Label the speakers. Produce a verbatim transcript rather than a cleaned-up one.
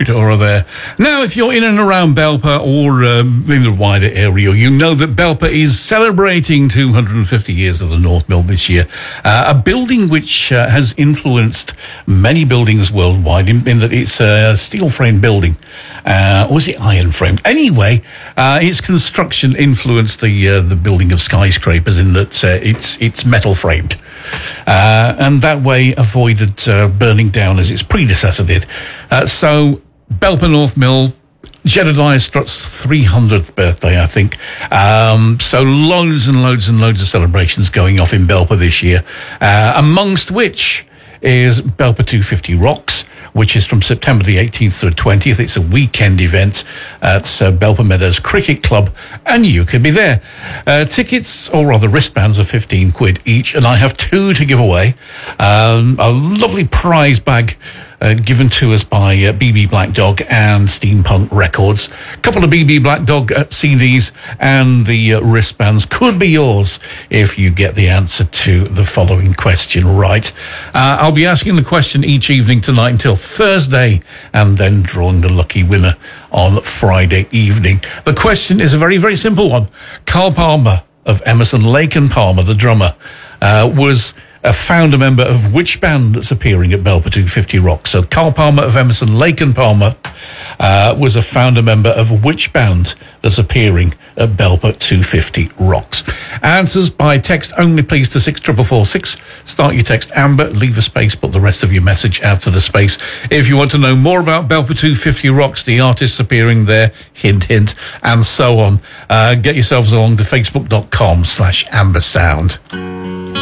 Speaker 1: Ecuador there. Now, if you're in and around Belper or um, in the wider area, you know that Belper is celebrating two hundred fifty years of the North Mill this year. Uh, a building which uh, has influenced many buildings worldwide in, in that it's a steel frame building. Uh, or is it iron framed? Anyway, uh, its construction influenced the uh, the building of skyscrapers in that uh, it's it's metal framed. Uh, and that way avoided uh, burning down as its predecessor did. Uh, so, Belper North Mill, Jedediah Strutt's three hundredth birthday, I think. Um, so loads and loads and loads of celebrations going off in Belper this year, uh, amongst which is Belper two fifty Rocks, which is from September the eighteenth to the twentieth. It's a weekend event at uh, Belper Meadows Cricket Club, and you could be there. Uh, tickets, or rather wristbands, are fifteen quid each, and I have two to give away. Um, a lovely prize bag uh, given to us by uh, B B Black Dog and Steampunk Records. A couple of B B Black Dog uh, C Ds, and the uh, wristbands could be yours if you get the answer to the following question right. Uh, I'll be asking the question each evening tonight until Thursday, and then drawing the lucky winner on Friday evening. The question is a very, very simple one. Carl Palmer of Emerson, Lake and Palmer, the drummer, uh, was a founder member of which band that's appearing at Belper two fifty Rocks? So Carl Palmer of Emerson, Lake and Palmer uh, was a founder member of which band that's appearing at Belper two fifty Rocks? Answers by text only, please, to six four four six. Start your text Amber, leave a space, put the rest of your message out of the space. If you want to know more about Belper two fifty Rocks, the artists appearing there, hint, hint, and so on, uh, get yourselves along to facebook.com slash ambersound.